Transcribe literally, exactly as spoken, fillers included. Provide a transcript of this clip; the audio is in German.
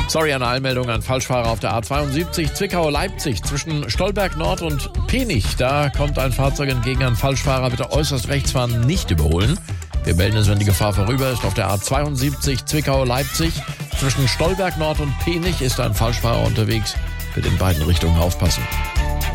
Sorry, eine Eilmeldung an Falschfahrer auf der A zweiundsiebzig Zwickau-Leipzig zwischen Stolberg Nord und Penich. Da kommt ein Fahrzeug entgegen an Falschfahrer. Bitte äußerst rechts fahren, nicht überholen. Wir melden es, wenn die Gefahr vorüber ist. Auf der A zweiundsiebzig Zwickau-Leipzig zwischen Stolberg Nord und Penich ist ein Falschfahrer unterwegs. Bitte in beiden Richtungen aufpassen.